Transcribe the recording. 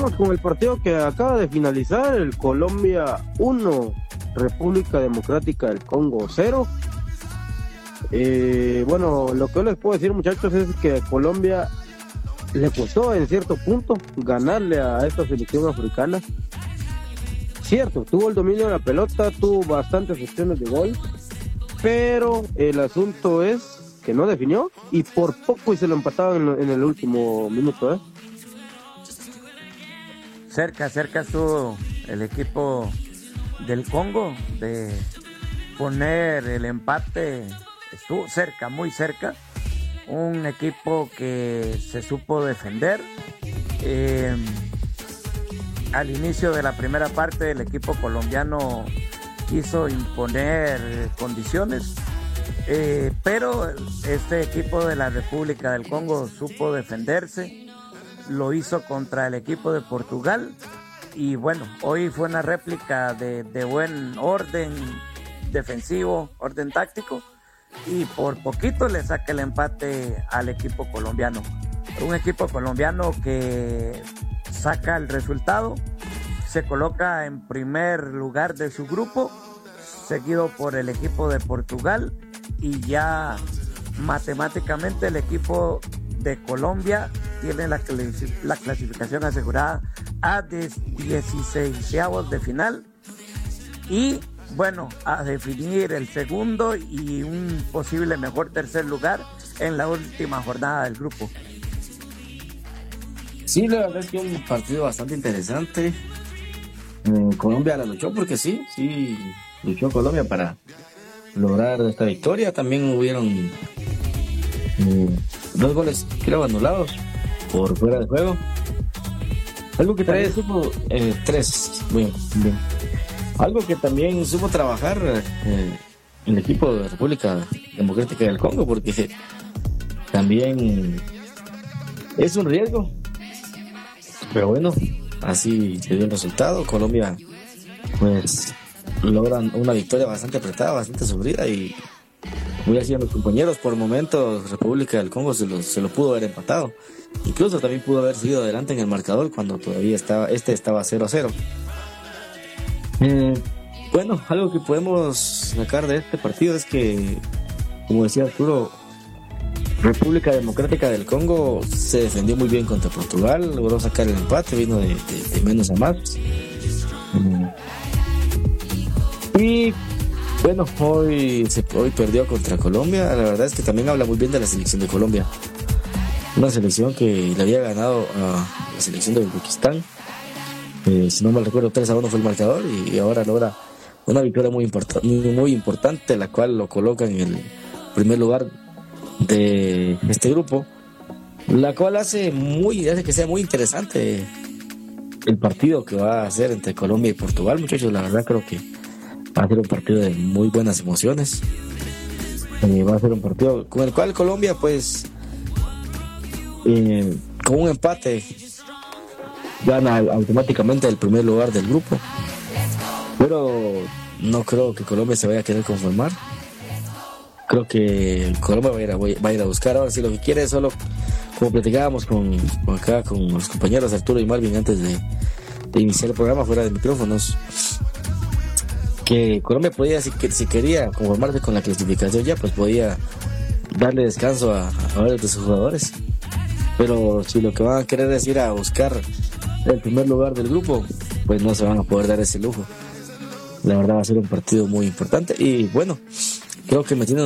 Con el partido que acaba de finalizar, el Colombia 1, República Democrática del Congo 0. Bueno, lo que yo les puedo decir, muchachos, es que Colombia le costó en cierto punto ganarle a esta selección africana. Cierto, tuvo el dominio de la pelota, tuvo bastantes opciones de gol, pero el asunto es que no definió y por poco y se lo empataban en el último minuto, Cerca estuvo el equipo del Congo de poner el empate, estuvo cerca, muy cerca. Un equipo que se supo defender. Al inicio de la primera parte, el equipo colombiano quiso imponer condiciones, pero este equipo de la República del Congo supo defenderse. Lo hizo contra el equipo de Portugal y bueno, hoy fue una réplica de buen orden defensivo, orden táctico, y por poquito le saca el empate al equipo colombiano. Un equipo colombiano que saca el resultado, se coloca en primer lugar de su grupo, seguido por el equipo de Portugal, y ya matemáticamente el equipo de Colombia tiene la clasificación asegurada a 16avos de final y bueno, a definir el segundo y un posible mejor tercer lugar en la última jornada del grupo. Sí, la verdad es que un partido bastante interesante. Colombia la luchó porque sí luchó Colombia para lograr esta victoria. También hubieron 2 goles, creo, anulados por fuera de juego. Algo que también supo 3, bien. Algo que también supo trabajar el equipo de República Democrática del Congo, porque también es un riesgo, pero bueno, así se dio el resultado. Colombia pues logran una victoria bastante apretada, bastante sufrida, y muy así a los compañeros. Por momentos República del Congo se lo pudo haber empatado, incluso también pudo haber seguido adelante en el marcador cuando todavía estaba 0-0. Bueno, algo que podemos sacar de este partido es que, como decía Arturo, República Democrática del Congo se defendió muy bien contra Portugal, logró sacar el empate, vino de menos a más. Y bueno, hoy perdió contra Colombia. La verdad es que también habla muy bien de la selección de Colombia, una selección que le había ganado a la selección de Uzbekistán, si no mal recuerdo 3-1 fue el marcador, y ahora logra una victoria muy importante, la cual lo coloca en el primer lugar de este grupo, la cual hace que sea muy interesante el partido que va a ser entre Colombia y Portugal. Muchachos, la verdad creo que va a ser un partido de muy buenas emociones. Va a ser un partido con el cual Colombia pues con un empate gana automáticamente el primer lugar del grupo, pero no creo que Colombia se vaya a querer conformar. Creo que Colombia va a ir a buscar. Ahora sí, lo que quiere es solo, como platicábamos con los compañeros Arturo y Malvin antes de iniciar el programa fuera de micrófonos, que Colombia podía, si quería conformarse con la clasificación ya, pues podía darle descanso a varios de sus jugadores. Pero si lo que van a querer es ir a buscar el primer lugar del grupo, pues no se van a poder dar ese lujo. La verdad va a ser un partido muy importante y bueno, creo que metiendo